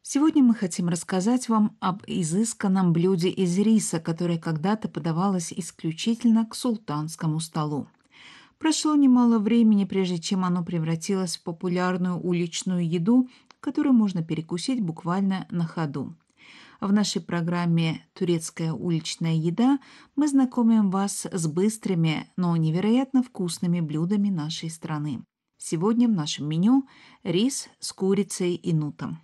Сегодня мы хотим рассказать вам об изысканном блюде из риса, которое когда-то подавалось исключительно к султанскому столу. Прошло немало времени, прежде чем оно превратилось в популярную уличную еду, которую можно перекусить буквально на ходу. В нашей программе «Турецкая уличная еда» мы знакомим вас с быстрыми, но невероятно вкусными блюдами нашей страны. Сегодня в нашем меню рис с курицей и нутом.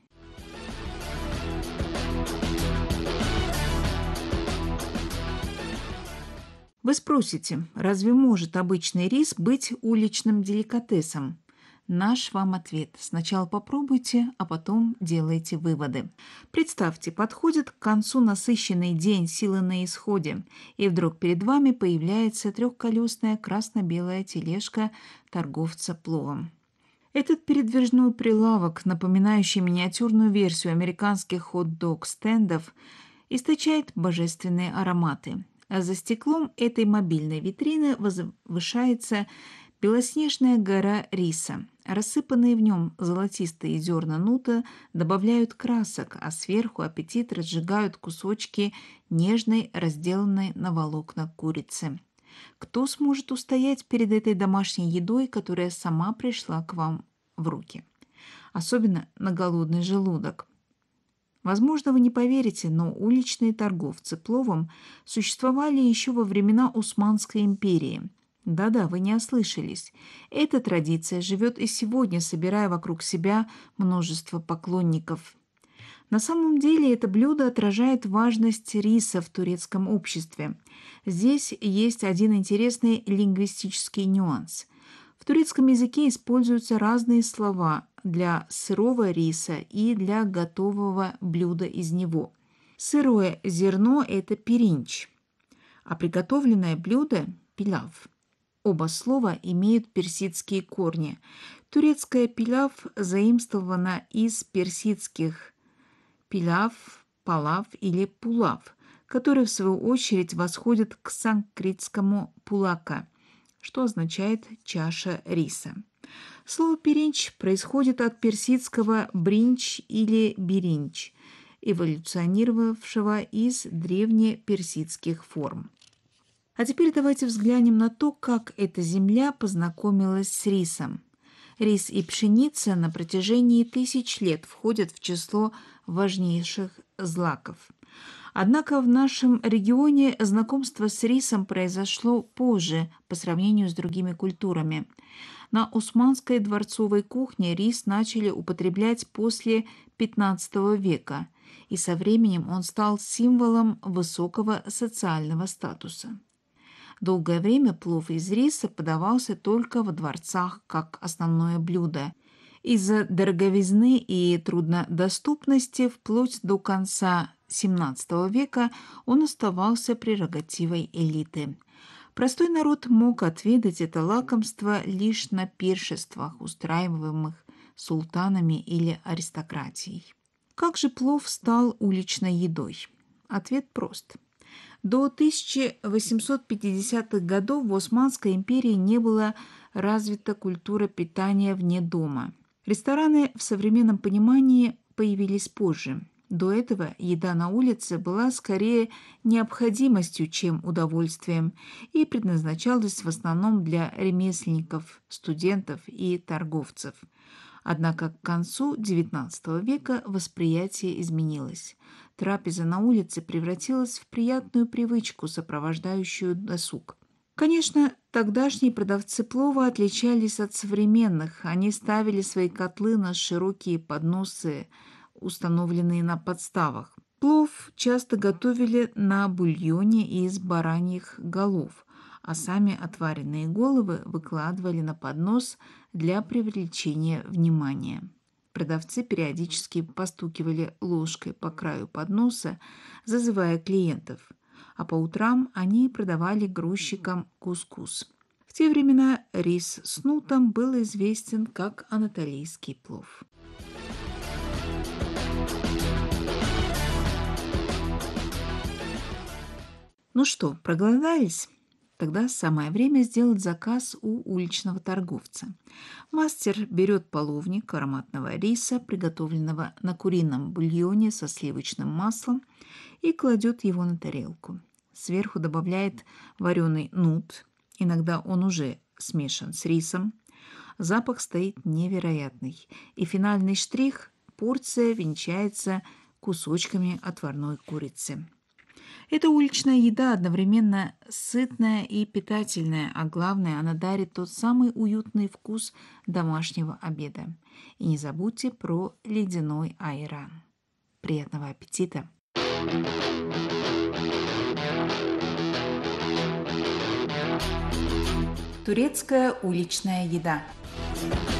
Вы спросите, разве может обычный рис быть уличным деликатесом? Наш вам ответ. Сначала попробуйте, а потом делайте выводы. Представьте, подходит к концу насыщенный день, силы на исходе, и вдруг перед вами появляется трехколесная красно-белая тележка торговца пловом. Этот передвижной прилавок, напоминающий миниатюрную версию американских хот-дог-стендов, источает божественные ароматы. А за стеклом этой мобильной витрины возвышается белоснежная гора риса. Рассыпанные в нем золотистые зерна нута добавляют красок, а сверху аппетит разжигают кусочки нежной, разделанной на волокна курицы. Кто сможет устоять перед этой домашней едой, которая сама пришла к вам в руки? Особенно на голодный желудок. Возможно, вы не поверите, но уличные торговцы пловом существовали еще во времена Османской империи. Да-да, вы не ослышались. Эта традиция живет и сегодня, собирая вокруг себя множество поклонников. На самом деле это блюдо отражает важность риса в турецком обществе. Здесь есть один интересный лингвистический нюанс. В турецком языке используются разные слова для сырого риса и для готового блюда из него. Сырое зерно – это пиринч, а приготовленное блюдо – пиляв. Оба слова имеют персидские корни. Турецкое пиляв заимствовано из персидских пиляв, палав или пулав, который в свою очередь восходит к санскритскому пулака, что означает чаша риса. Слово «пиринч» происходит от персидского «бринч» или «биринч», эволюционировавшего из древнеперсидских форм. А теперь давайте взглянем на то, как эта земля познакомилась с рисом. Рис и пшеница на протяжении тысяч лет входят в число важнейших злаков. Однако в нашем регионе знакомство с рисом произошло позже по сравнению с другими культурами. На османской дворцовой кухне рис начали употреблять после XV века, и со временем он стал символом высокого социального статуса. Долгое время плов из риса подавался только во дворцах как основное блюдо. Из-за дороговизны и труднодоступности вплоть до конца XVII века он оставался прерогативой элиты. Простой народ мог отведать это лакомство лишь на пиршествах, устраиваемых султанами или аристократией. Как же плов стал уличной едой? Ответ прост. До 1850-х годов в Османской империи не была развита культура питания вне дома. Рестораны в современном понимании появились позже. До этого еда на улице была скорее необходимостью, чем удовольствием, и предназначалась в основном для ремесленников, студентов и торговцев. Однако к концу XIX века восприятие изменилось. Трапеза на улице превратилась в приятную привычку, сопровождающую досуг. Конечно, тогдашние продавцы плова отличались от современных. Они ставили свои котлы на широкие подносы, установленные на подставах. Плов часто готовили на бульоне из бараньих голов, а сами отваренные головы выкладывали на поднос для привлечения внимания. Продавцы периодически постукивали ложкой по краю подноса, зазывая клиентов, а по утрам они продавали грузчикам кускус. В те времена рис с нутом был известен как анатолийский плов. Ну что, проголодались? Тогда самое время сделать заказ у уличного торговца. Мастер берет половник ароматного риса, приготовленного на курином бульоне со сливочным маслом, и кладет его на тарелку. Сверху добавляет вареный нут, иногда он уже смешан с рисом. Запах стоит невероятный, и финальный штрих – порция венчается кусочками отварной курицы. Эта уличная еда одновременно сытная и питательная, а главное, она дарит тот самый уютный вкус домашнего обеда. И не забудьте про ледяной айран. Приятного аппетита! Турецкая уличная еда.